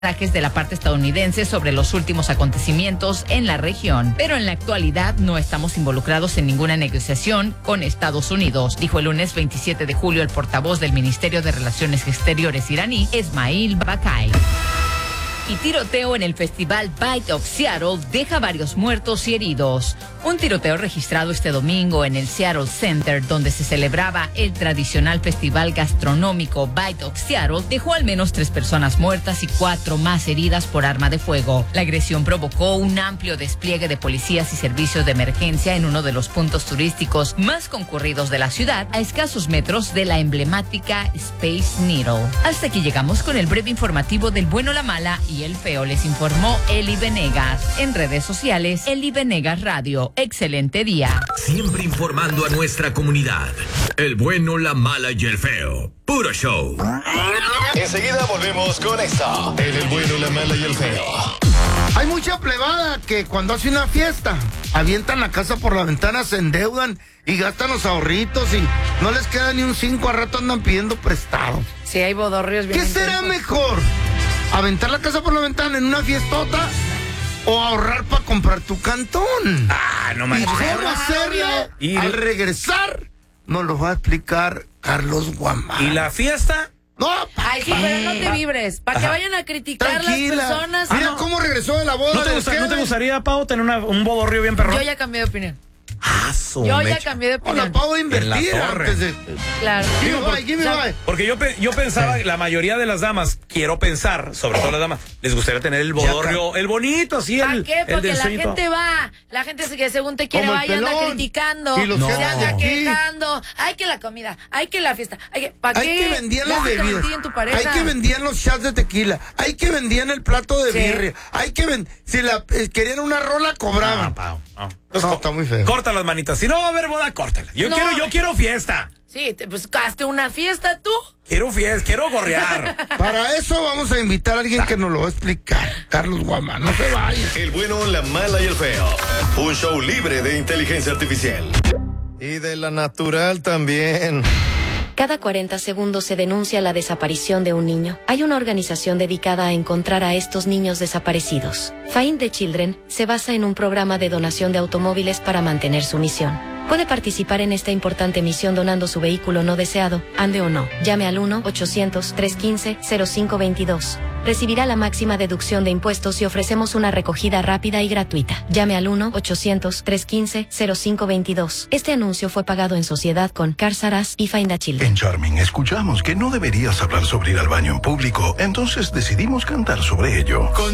ataques de la parte estadounidense sobre los últimos acontecimientos en la región. Pero en la actualidad no estamos involucrados en ninguna negociación con Estados Unidos, dijo el lunes 27 de julio el portavoz del Ministerio de Relaciones Exteriores iraní, Esmail Bakai. Y tiroteo en el festival Bite of Seattle deja varios muertos y heridos. Un tiroteo registrado este domingo en el Seattle Center, donde se celebraba el tradicional festival gastronómico Bite of Seattle, dejó al menos 3 personas muertas y 4 más heridas por arma de fuego. La agresión provocó un amplio despliegue de policías y servicios de emergencia en uno de los puntos turísticos más concurridos de la ciudad, a escasos metros de la emblemática Space Needle. Hasta aquí llegamos con el breve informativo del bueno, la mala y el feo. Les informó Eli Venegas. En redes sociales, Eli Venegas Radio. Excelente día. Siempre informando a nuestra comunidad. El bueno, la mala y el feo. Puro show. Enseguida volvemos con esto. El bueno, la mala y el feo. Hay mucha plebada que cuando hace una fiesta avientan la casa por la ventana, se endeudan y gastan los ahorritos y no les queda ni un 5, a rato andan pidiendo prestado. Sí, hay bodorrios bien. ¿Qué será mejor? ¿Aventar la casa por la ventana en una fiestota o ahorrar para comprar tu cantón? No ¿Y manches. cómo hacerlo? Y al regresar nos lo va a explicar Carlos Guamán. ¿Y la fiesta? No, Ay, sí, pero no te vibres. Para que vayan a criticar tranquila. las personas. Mira cómo regresó de la boda. ¿No te gustaría, Pau, tener un bodorrio bien perrón? Yo ya cambié de opinión. Yo Ya cambié de opinión. Hola, Pau, invertir En la torre. antes de... Claro. Give me bye. Porque yo pensaba, la mayoría de las damas, quiero pensar, sobre todo las damas, les gustaría tener el bodorrio, el bonito, así, ¿Para qué? el Porque del la sueñito. gente va, la gente que según te quiere Como va el y anda pelón. criticando, Y los se jefes anda de aquí. quejando, hay que la comida, hay que la fiesta, ¿para Hay qué? que vendían las Gástate bebidas, en ti y en tu pareja. hay que vendían los shots de tequila, hay que vendían el plato de Sí. birria, hay que si la querían una rola cobraban. Pau, no. No, está muy feo. Corta las manitas. Si no va a haber boda, córtala. Yo No. quiero fiesta. Sí, pues hazte una fiesta tú. Quiero fiesta, quiero gorrear. Para eso vamos a invitar a alguien que nos lo va a explicar. Carlos Guamán, no se vaya. El bueno, la mala y el feo. Un show libre de inteligencia artificial. Y de la natural también. Cada 40 segundos se denuncia la desaparición de un niño. Hay una organización dedicada a encontrar a estos niños desaparecidos. Find the Children se basa en un programa de donación de automóviles para mantener su misión. Puede participar en esta importante misión donando su vehículo no deseado, ande o no. Llame al 1-800-315-0522. Recibirá la máxima deducción de impuestos y ofrecemos una recogida rápida y gratuita. Llame al 1-800-315-0522. Este anuncio fue pagado en sociedad con Cars R Us y Find the Children. En Charming escuchamos que no deberías hablar sobre ir al baño en público, entonces decidimos cantar sobre ello.